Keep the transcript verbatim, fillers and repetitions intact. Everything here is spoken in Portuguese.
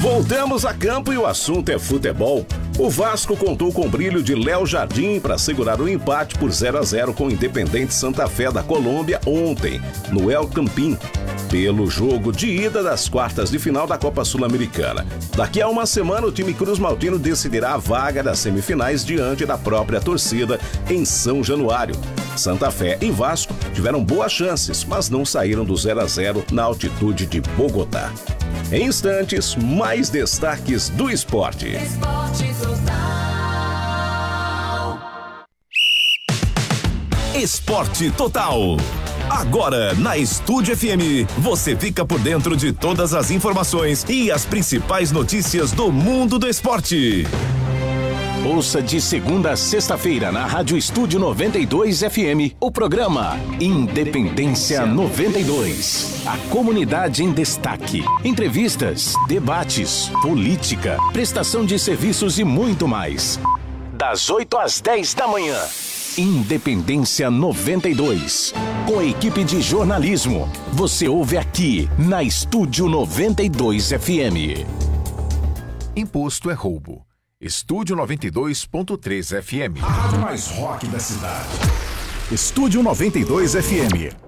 Voltamos a campo e o assunto é futebol. O Vasco contou com o brilho de Léo Jardim para segurar o empate por zero a zero com o Independente Santa Fé da Colômbia ontem, no El Campín, pelo jogo de ida das quartas de final da Copa Sul-Americana. Daqui a uma semana, o time Cruz Maltino decidirá a vaga das semifinais diante da própria torcida em São Januário. Santa Fé e Vasco tiveram boas chances, mas não saíram do zero a zero na altitude de Bogotá. Em instantes, mais destaques do esporte. Esporte Total. Esporte Total. Agora, na Estúdio F M, você fica por dentro de todas as informações e as principais notícias do mundo do esporte. Ouça de segunda a sexta-feira na Rádio Estúdio noventa e dois F M o programa Independência noventa e dois. A comunidade em destaque. Entrevistas, debates, política, prestação de serviços e muito mais. Das oito às dez da manhã. Independência noventa e dois. Com a equipe de jornalismo. Você ouve aqui na Estúdio noventa e dois F M. Imposto é roubo. Estúdio noventa e dois ponto três F M. A rádio mais rock da cidade. Estúdio noventa e dois F M.